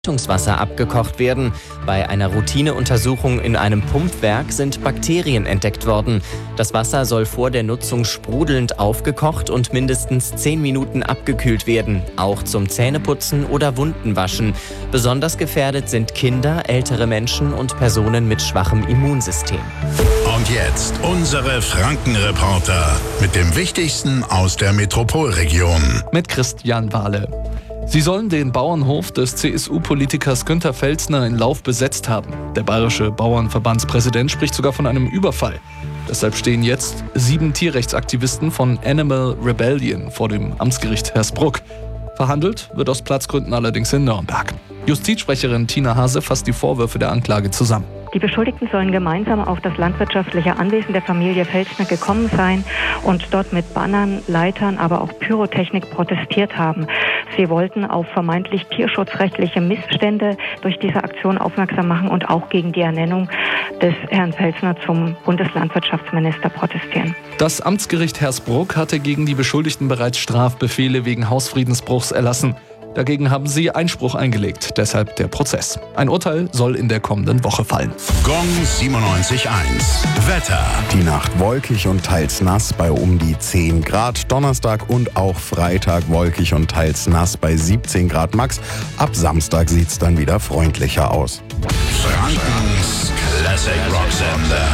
Leitungswasser abgekocht werden. Bei einer Routineuntersuchung in einem Pumpwerk sind Bakterien entdeckt worden. Das Wasser soll vor der Nutzung sprudelnd aufgekocht und mindestens 10 Minuten abgekühlt werden, auch zum Zähneputzen oder Wundenwaschen. Besonders gefährdet sind Kinder, ältere Menschen und Personen mit schwachem Immunsystem. Und jetzt unsere Franken-Reporter mit dem Wichtigsten aus der Metropolregion. Mit Christian Wahle. Sie sollen den Bauernhof des CSU-Politikers Günther Pfälzner in Lauf besetzt haben. Der bayerische Bauernverbandspräsident spricht sogar von einem Überfall. Deshalb stehen jetzt 7 Tierrechtsaktivisten von Animal Rebellion vor dem Amtsgericht Hersbruck. Verhandelt wird aus Platzgründen allerdings in Nürnberg. Justizsprecherin Tina Hase fasst die Vorwürfe der Anklage zusammen. Die Beschuldigten sollen gemeinsam auf das landwirtschaftliche Anwesen der Familie Pfälzner gekommen sein und dort mit Bannern, Leitern, aber auch Pyrotechnik protestiert haben. Sie wollten auf vermeintlich tierschutzrechtliche Missstände durch diese Aktion aufmerksam machen und auch gegen die Ernennung des Herrn Pfälzner zum Bundeslandwirtschaftsminister protestieren. Das Amtsgericht Hersbruck hatte gegen die Beschuldigten bereits Strafbefehle wegen Hausfriedensbruchs erlassen. Dagegen haben sie Einspruch eingelegt, deshalb der Prozess. Ein Urteil soll in der kommenden Woche fallen. Gong 97.1 Wetter. Die Nacht wolkig und teils nass bei um die 10 Grad. Donnerstag und auch Freitag wolkig und teils nass bei 17 Grad max. Ab Samstag sieht's dann wieder freundlicher aus. Frankens Classic Rock Sender.